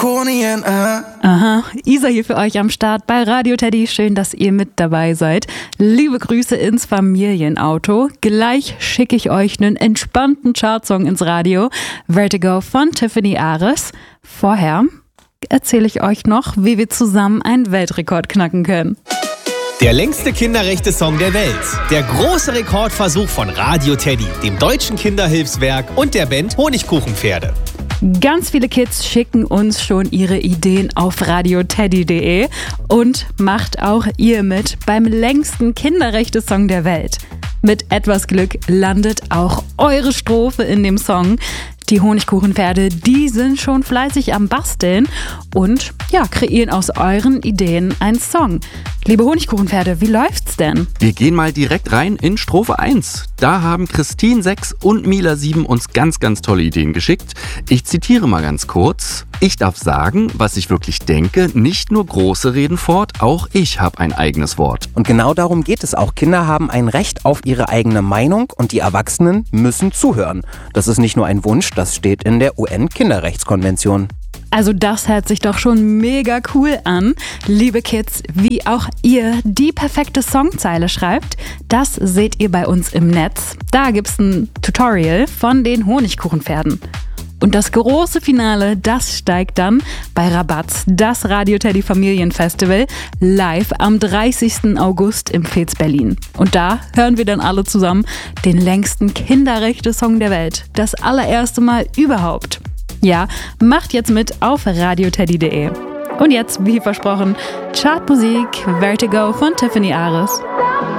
Aha, Isa hier für euch am Start bei Radio Teddy. Schön, dass ihr mit dabei seid. Liebe Grüße ins Familienauto. Gleich schicke ich euch einen entspannten Chartsong ins Radio. Vertigo von Tiffany Ares. Vorher erzähle ich euch noch, wie wir zusammen einen Weltrekord knacken können. Der längste Kinderrechte-Song der Welt. Der große Rekordversuch von Radio Teddy, dem Deutschen Kinderhilfswerk und der Band Honigkuchenpferde. Ganz viele Kids schicken uns schon ihre Ideen auf radioteddy.de und macht auch ihr mit beim längsten Kinderrechte-Song der Welt. Mit etwas Glück landet auch eure Strophe in dem Song. Die Honigkuchenpferde, die sind schon fleißig am Basteln und kreieren aus euren Ideen einen Song. Liebe Honigkuchenpferde, wie läuft's denn? Wir gehen mal direkt rein in Strophe 1. Da haben Christine 6 und Mila 7 uns ganz, ganz tolle Ideen geschickt. Ich zitiere mal ganz kurz. Ich darf sagen, was ich wirklich denke, nicht nur Große reden fort, auch ich habe ein eigenes Wort. Und genau darum geht es auch. Kinder haben ein Recht auf ihre eigene Meinung und die Erwachsenen müssen zuhören. Das ist nicht nur ein Wunsch, das steht in der UN-Kinderrechtskonvention. Also das hört sich doch schon mega cool an. Liebe Kids, wie auch ihr die perfekte Songzeile schreibt, das seht ihr bei uns im Netz. Da gibt's ein Tutorial von den Honigkuchenpferden. Und das große Finale, das steigt dann bei Rabatz, das Radio Teddy Familienfestival, live am 30. August im Fez Berlin. Und da hören wir dann alle zusammen den längsten Kinderrechte-Song der Welt. Das allererste Mal überhaupt. Ja, macht jetzt mit auf radioteddy.de. Und jetzt, wie versprochen, Chartmusik Vertigo von Tiffany Ares.